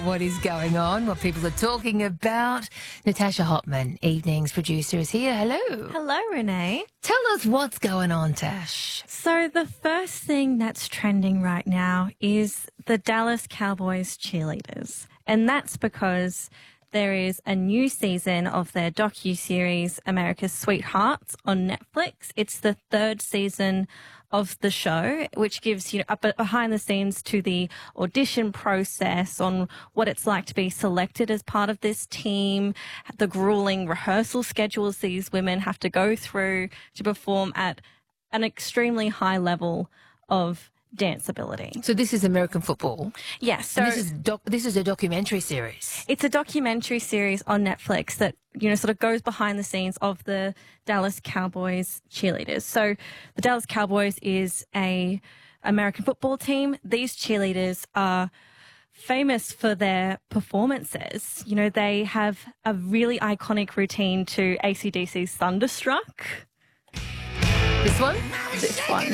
what is going on, what people are talking about. Natasha Hopman, Evenings producer, is here. Hello. Hello, Renee. Tell us what's going on, Tash. So the first thing that's trending right now is the Dallas Cowboys cheerleaders. And that's because there is a new season of their docu-series, America's Sweethearts, on Netflix. It's the third season of the show, which gives you a behind the scenes to the audition process on what it's like to be selected as part of this team, the grueling rehearsal schedules these women have to go through to perform at an extremely high level of dance ability. So this is American football. Yes. So this is a documentary series. It's a documentary series on Netflix that, sort of goes behind the scenes of the Dallas Cowboys cheerleaders. So the Dallas Cowboys is a American football team. These cheerleaders are famous for their performances. They have a really iconic routine to AC/DC's Thunderstruck. This one? This one.